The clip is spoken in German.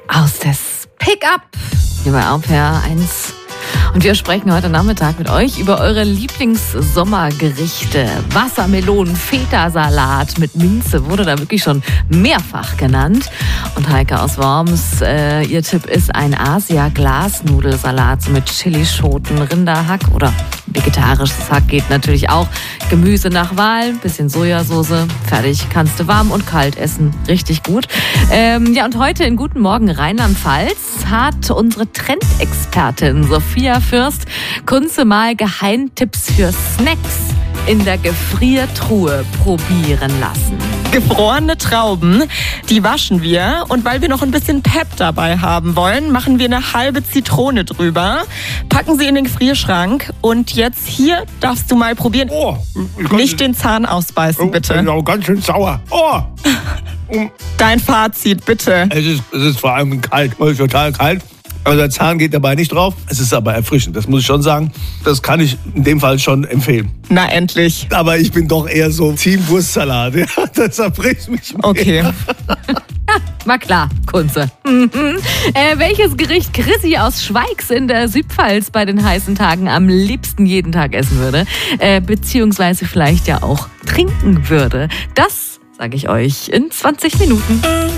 aus des Pickup hier bei Ampere 1. Und wir sprechen heute Nachmittag mit euch über eure Lieblingssommergerichte. Wassermelonen, Feta-Salat mit Minze wurde da wirklich schon mehrfach genannt. Und Heike aus Worms, ihr Tipp ist ein Asia-Glasnudelsalat mit Chilischoten, Rinderhack oder vegetarisches Hack geht natürlich auch. Gemüse nach Wahl, bisschen Sojasauce, fertig, kannst du warm und kalt essen. Richtig gut. Und heute in Guten Morgen Rheinland-Pfalz hat unsere Trendexpertin Sophia Fürst Kunze mal Geheimtipps für Snacks in der Gefriertruhe probieren lassen. Gefrorene Trauben, die waschen wir. Und weil wir noch ein bisschen Pep dabei haben wollen, machen wir eine halbe Zitrone drüber, packen sie in den Gefrierschrank. Und jetzt hier darfst du mal probieren. Oh, nicht den Zahn ausbeißen, bitte. Das ist auch ganz schön sauer. Oh. Dein Fazit, bitte. Es ist vor allem kalt, total kalt. Aber der Zahn geht dabei nicht drauf. Es ist aber erfrischend, das muss ich schon sagen. Das kann ich in dem Fall schon empfehlen. Na, endlich. Aber ich bin doch eher so Team Wurstsalat. Ja, das erfrischt mich mehr. Okay. War klar, Kunze. Welches Gericht Chrissy aus Schweigs in der Südpfalz bei den heißen Tagen am liebsten jeden Tag essen würde, beziehungsweise vielleicht ja auch trinken würde, das sage ich euch in 20 Minuten.